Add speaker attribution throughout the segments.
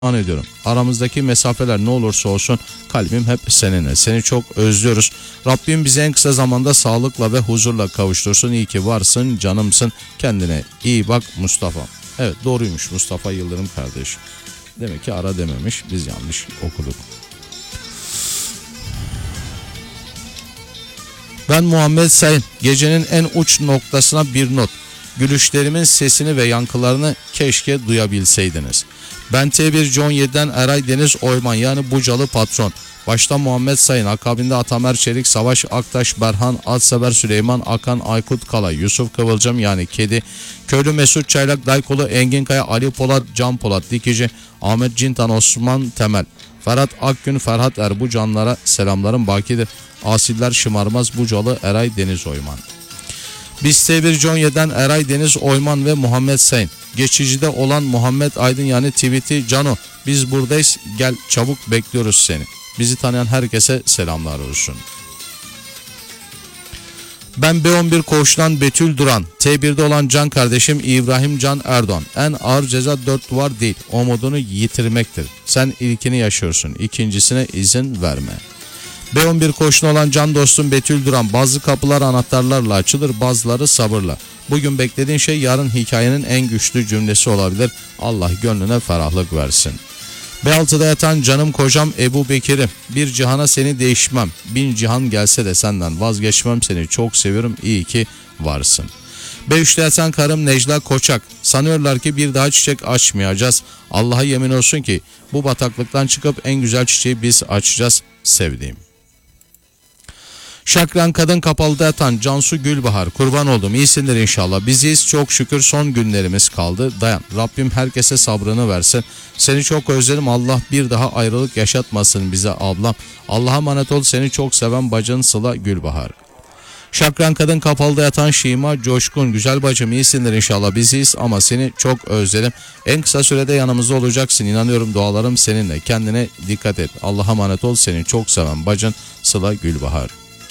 Speaker 1: ediyorum. Aramızdaki mesafeler ne olursa olsun kalbim hep seninle. Seni çok özlüyoruz. Rabbim bizi en kısa zamanda sağlıkla ve huzurla kavuştursun. İyi ki varsın, canımsın. Kendine iyi bak Mustafa. Evet, doğruymuş Mustafa Yıldırım kardeş. Demek ki ara dememiş. Biz yanlış okuduk. Ben Muhammed Sayın. Gecenin en uç noktasına bir not. Gülüşlerimin sesini ve yankılarını keşke duyabilseydiniz. Ben T1 John 7'den Eray Deniz Oyman, yani Bucalı patron. Başta Muhammed Sayın, akabinde Atamer Çelik, Savaş Aktaş, Berhan Atsever, Süleyman Akan, Aykut Kala, Yusuf Kıvılcım yani Kedi, Köylü Mesut Çaylak, Daykolu, Engin Kaya, Ali Polat, Can Polat Dikici, Ahmet Cintan, Osman Temel, Ferhat Akgün, Ferhat Bu canlara selamlarım bakidir. Asiller şımarmaz Bucalı Eray Deniz Oyman. Biz T1 John 7'den Eray Deniz Oyman ve Muhammed Sayın. Geçicide olan Muhammed Aydın yani tweet'i Cano. Biz buradayız, gel çabuk bekliyoruz seni. Bizi tanıyan herkese selamlar olsun. Ben B11 koğuştan Betül Duran. T1'de olan Can kardeşim İbrahim Can Erdoğan. En ağır ceza 4 duvar değil, umudunu yitirmektir. Sen ilkini yaşıyorsun, ikincisine izin verme. B11 koğuşuna olan can dostum Betül Duran. Bazı kapılar anahtarlarla açılır, bazıları sabırla. Bugün beklediğin şey yarın hikayenin en güçlü cümlesi olabilir. Allah gönlüne ferahlık versin. B6'da yatan canım kocam Ebu Bekir'im. Bir cihana seni değişmem. 1000 cihan gelse de senden vazgeçmem, seni çok seviyorum, iyi ki varsın. B3'te yatan karım Necla Koçak. Sanıyorlar ki bir daha çiçek açmayacağız. Allah'a yemin olsun ki bu bataklıktan çıkıp en güzel çiçeği biz açacağız sevdiğim. Şakran kadın kapalıda yatan Cansu Gülbahar. Kurban oldum, iyisindir inşallah. Biziz çok şükür, son günlerimiz kaldı. Dayan, Rabbim herkese sabrını versin. Seni çok özledim, Allah bir daha ayrılık yaşatmasın bize ablam. Allah'a emanet ol, seni çok seven bacın Sıla Gülbahar. Şakran kadın kapalıda yatan Şima Coşkun. Güzel bacım, iyisindir inşallah. Biziz ama seni çok özledim. En kısa sürede yanımızda olacaksın, inanıyorum, dualarım seninle. Kendine dikkat et. Allah'a emanet ol, seni çok seven bacın Sıla Gülbahar.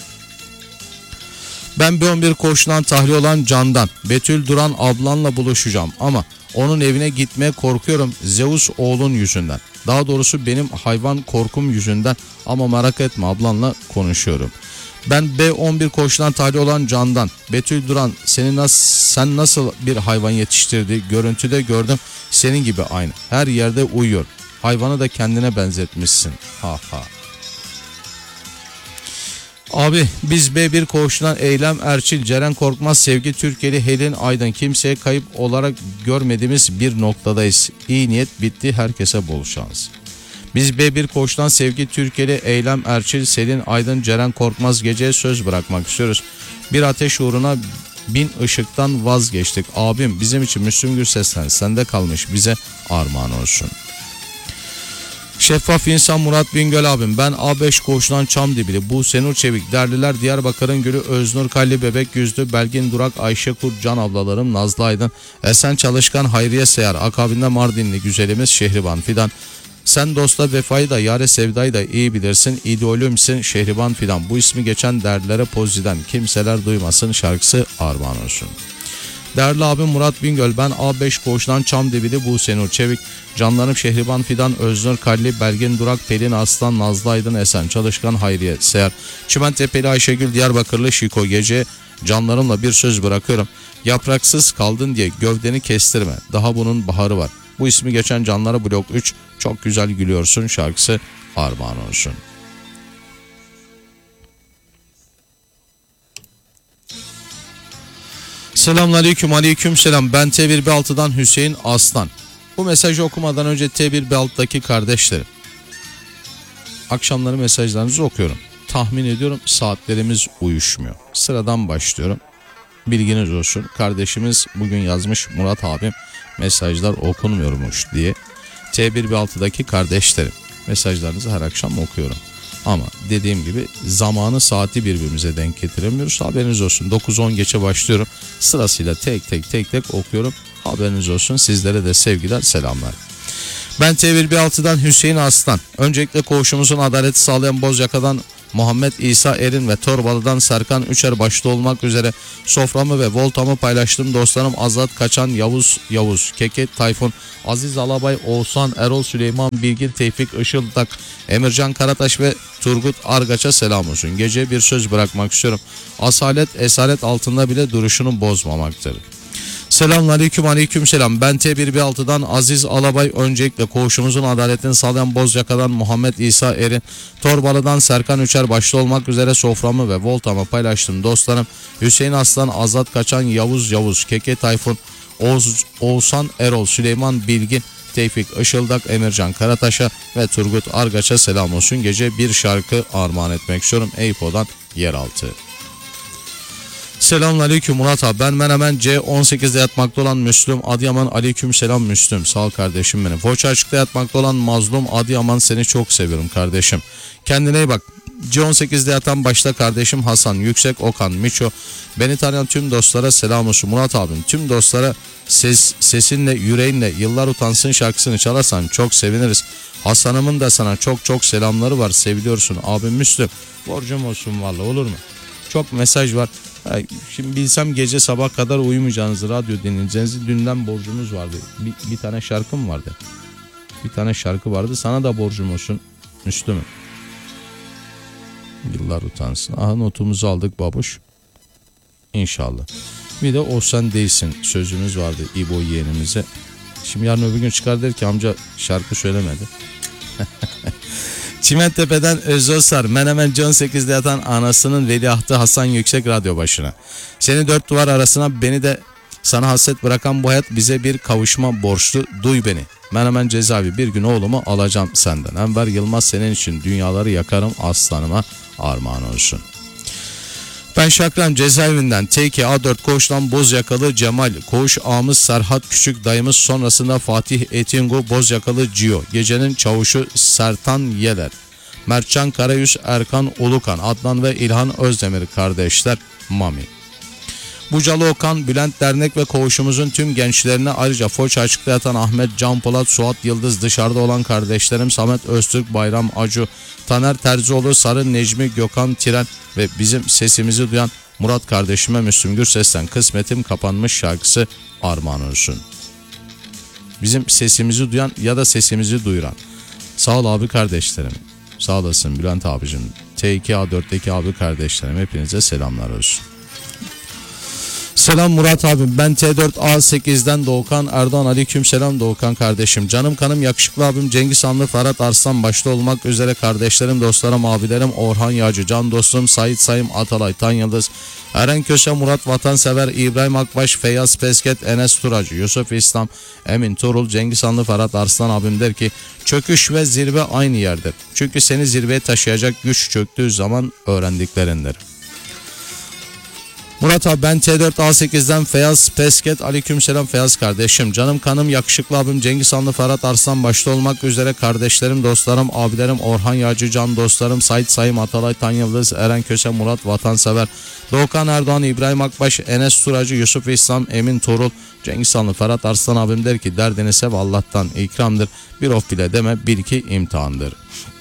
Speaker 1: Ben B11 koğuşundan tahliye olan Candan. Betül Duran ablanla buluşacağım ama onun evine gitmeye korkuyorum Zeus oğlun yüzünden. Daha doğrusu benim hayvan korkum yüzünden, ama merak etme, ablanla konuşuyorum. Ben B11 koğuşundan tahliye olan Candan. Betül Duran, sen nasıl bir hayvan yetiştirdi? Görüntüde gördüm, senin gibi aynı. Her yerde uyuyor. Hayvanı da kendine benzetmişsin. Ha ha. Abi biz B1 koğuşundan Eylem Erçil, Ceren Korkmaz, Sevgi Türkeli, Helin Aydın, kimseye kayıp olarak görmediğimiz bir noktadayız. İyi niyet bitti, herkese bol şans. Biz B1 koğuşundan Sevgi Türkeli, Eylem Erçil, Selin Aydın, Ceren Korkmaz, geceye söz bırakmak istiyoruz. Bir ateş uğruna 1000 ışıktan vazgeçtik. Abim bizim için Müslüm Gürses'ten sende kalmış, bize armağan olsun. Şeffaf insan Murat Bingöl abim. Ben A5 koğuşundan Çamdibili, Buse Nur Çevik, Derliler, Diyarbakır'ın gülü Öznur Kalli, Bebek Yüzlü, Belgin Durak, Ayşe Kur, Can ablalarım, Nazlı Aydın, Esen Çalışkan, Hayriye Seyar, akabinde Mardinli güzelimiz Şehriban Fidan. Sen dostla vefayı da yare sevdayı da iyi bilirsin, idolümsün Şehriban Fidan. Bu ismi geçen dertlere poziden kimseler duymasın şarkısı armağan olsun. Değerli abim Murat Bingöl, ben A5 koğuşundan Çamdibili, Buse Nur Çevik, canlarım Şehriban Fidan, Öznur Kalli, Belgin Durak, Pelin Aslan, Nazlı Aydın, Esen Çalışkan, Hayriye Seher, Çimentepe'li Ayşegül, Diyarbakırlı Şiko Gece, canlarımla bir söz bırakıyorum. Yapraksız kaldın diye gövdeni kestirme, daha bunun baharı var. Bu ismi geçen canlara blok 3, çok güzel gülüyorsun şarkısı armağan olsun. Selamünaleyküm, aleykümselam. Ben T1 B6'dan Hüseyin Aslan. Bu mesajı okumadan önce T1 B6'daki kardeşlerim, akşamları mesajlarınızı okuyorum. Tahmin ediyorum saatlerimiz uyuşmuyor. Sıradan başlıyorum. Bilginiz olsun. Kardeşimiz bugün yazmış, Murat abim mesajlar okunmuyormuş diye. T1 B6'daki kardeşlerim, mesajlarınızı her akşam okuyorum. Ama dediğim gibi zamanı saati birbirimize denk getiremiyoruz. Haberiniz olsun. 9-10 geçe başlıyorum. Sırasıyla tek tek okuyorum. Haberiniz olsun. Sizlere de sevgiler, selamlar. Ben T1 B6'dan Hüseyin Aslan. Öncelikle koğuşumuzun adaleti sağlayan Bozyaka'dan Muhammed İsa Erin ve Torbalı'dan Serkan Üçer başta olmak üzere soframı ve voltamı paylaştığım dostlarım Azat Kaçan, Yavuz, Keket Tayfun, Aziz Alabay, Oğuzhan, Erol, Süleyman Bilgin, Tevfik Işıldak, Emircan Karataş ve Turgut Argaç'a selam olsun. Geceye bir söz bırakmak istiyorum. Asalet esaret altında bile duruşunu bozmamaktır. Selamünaleyküm, aleykümselam. Ben T1B6'dan Aziz Alabay, öncelikle koğuşumuzun adaletini sağlayan Bozyaka'dan Muhammed İsa Erin, Torbalı'dan Serkan Üçer başta olmak üzere soframı ve voltamı paylaştım dostlarım Hüseyin Aslan, Azat Kaçan, Yavuz, Keke Tayfun, Oğuzhan, Erol, Süleyman Bilgin, Tevfik Işıldak, Emircan Karataş'a ve Turgut Argaç'a selam olsun. Gece bir şarkı armağan etmek istiyorum. Eypo'dan Yeraltı. Selamünaleyküm Murat abi, ben Menemen C18'de yatmakta olan Müslüm Adıyaman, aleyküm selam Müslüm, sağ ol kardeşim benim. Foça Açık'ta yatmakta olan Mazlum Adıyaman, seni çok seviyorum kardeşim. Kendine iyi bak. C18'de yatan başta kardeşim Hasan, Yüksek Okan, Miço, beni tanıyan tüm dostlara selam olsun Murat abim. Tüm dostlara sesinle yüreğinle Yıllar Utansın şarkısını çalarsan çok seviniriz. Hasan'ımın da sana çok selamları var, seviliyorsun abim Müslüm. Borcum olsun vallahi, olur mu? Çok mesaj var. Şimdi bilsem gece sabah kadar uyumayacağınızı, radyo dinleyeceğinizi, dünden borcumuz vardı. Bir tane şarkım vardı. Bir tane şarkı vardı. Sana da borcum olsun Müslüm'üm. Yıllar utansın. Aha, notumuzu aldık babuş. İnşallah. Bir de o sen değilsin sözümüz vardı İbo yeğenimize. Şimdi yarın öbür gün çıkar der ki amca şarkı söylemedi. Çimentepe'den Özosar, Menemen John 8'de yatan anasının veliahtı Hasan Yüksek radyo başına. Seni dört duvar arasına, beni de sana hasret bırakan bu hayat bize bir kavuşma borçlu, duy beni. Menemen cezaevi, bir gün oğlumu alacağım senden. Enver Yılmaz, senin için dünyaları yakarım, aslanıma armağan olsun. Ben Şakran cezaevinden TK A4 Koğuş'tan Bozyakalı Cemal, Koğuş ağamız Serhat Küçük dayımız, sonrasında Fatih Etingo, Bozyakalı Cio, gecenin çavuşu Sertan Yeler, Mertcan Karayüz, Erkan Ulukan, Adnan ve İlhan Özdemir kardeşler Mami. Bucalı Okan, Bülent Dernek ve koğuşumuzun tüm gençlerine, ayrıca Foça Açık'ta yatan Ahmet Can Polat, Suat Yıldız, dışarıda olan kardeşlerim Samet Öztürk, Bayram Acu, Taner Terzioğlu, Sarı Necmi, Gökhan Tiren ve bizim sesimizi duyan Murat kardeşime Müslüm Gürses'ten Kısmetim Kapanmış şarkısı armağan olsun. Bizim sesimizi duyan ya da sesimizi duyuran. Sağ ol abi kardeşlerim. Sağ olasın Bülent abicim. T2A4'teki abi kardeşlerim, hepinize selamlar olsun. Selam Murat abim, ben T4A8'den Doğukan Erdoğan, aleyküm selam Doğukan kardeşim. Canım kanım yakışıklı abim Cengiz Hanlı, Ferhat Arslan başta olmak üzere kardeşlerim, dostlarım, abilerim Orhan Yağcı, can dostum Sait Sayım, Atalay Tan Yıldız, Eren Köse, Murat Vatansever, İbrahim Akbaş, Feyyaz Pesket, Enes Turacı, Yusuf İslam, Emin Turul, Cengiz Hanlı, Ferhat Arslan abim der ki çöküş ve zirve aynı yerdir. Çünkü seni zirveye taşıyacak güç çöktüğü zaman öğrendiklerindir. Murat abi, ben T4A8'den Feyyaz Pesket, aleykümselam Feyyaz kardeşim. Canım kanım yakışıklı abim Cengiz Hanlı, Ferhat Arslan başta olmak üzere kardeşlerim, dostlarım, abilerim Orhan Yağcı, can dostlarım Sait Sayım, Atalay Tan Yıldız, Eren Köse, Murat Vatansever, Doğukan Erdoğan, İbrahim Akbaş, Enes Turacı, Yusuf İslam, Emin Torul, Cengiz Hanlı, Ferhat Arslan abim der ki derdini sev, Allah'tan ikramdır, bir of bile deme, bil ki imtihandır.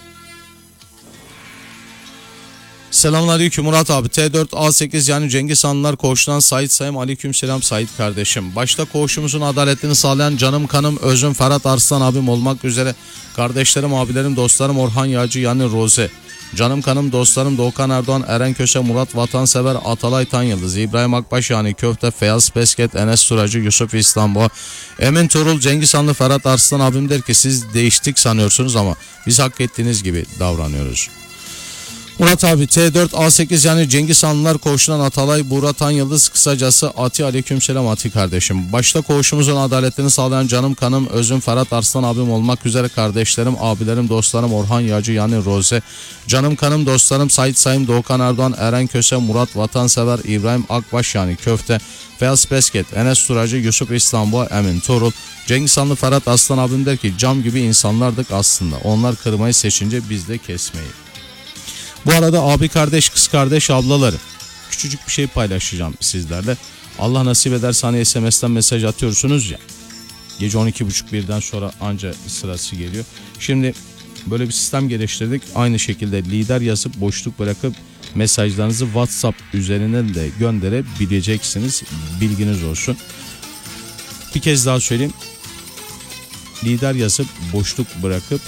Speaker 1: Selamünaleyküm Murat abi. T4A8 yani Cengiz Hanlılar koğuşundan Sait Sayım, aleykümselam Sait kardeşim. Başta koğuşumuzun adaletini sağlayan canım kanım özüm Ferhat Arslan abim olmak üzere kardeşlerim, abilerim, dostlarım Orhan Yağcı yani Roze, canım kanım dostlarım Doğukan Erdoğan, Eren Köse, Murat Vatansever, Atalay Tan Yıldız, İbrahim Akbaş yani Köfte, Feyyaz Pesket, Enes Turacı, Yusuf İstanbul, Emin Turul, Cengiz Hanlı, Ferhat Arslan abim der ki siz değiştik sanıyorsunuz ama biz hak ettiğiniz gibi davranıyoruz. Murat abi, T4A8 yani Cengiz Hanlılar koğuşundan Atalay Buğra Tan Yıldız, kısacası Ati, aleykümselam Ati kardeşim. Başta koğuşumuzun adaletini sağlayan canım kanım özüm Ferhat Arslan abim olmak üzere kardeşlerim, abilerim, dostlarım Orhan Yağcı yani Roze, canım kanım dostlarım Sait Sayım, Doğukan Erdoğan, Eren Köse, Murat Vatansever, İbrahim Akbaş yani Köfte, Feyyaz Pesket, Enes Turacı, Yusuf İstanbul, Emin Torul, Cengiz Hanlı, Ferhat Arslan abim der ki cam gibi insanlardık aslında. Onlar kırmayı seçince biz de kesmeyi. Bu arada abi kardeş, kız kardeş, ablaları, küçücük bir şey paylaşacağım sizlerle. Allah nasip ederse hani SMS'ten mesaj atıyorsunuz ya. Gece 12.30-1'den sonra anca sırası geliyor. Şimdi Böyle bir sistem geliştirdik. Aynı şekilde lider yazıp boşluk bırakıp mesajlarınızı WhatsApp üzerinden de gönderebileceksiniz. Bilginiz olsun. Bir kez daha söyleyeyim. Lider yazıp boşluk bırakıp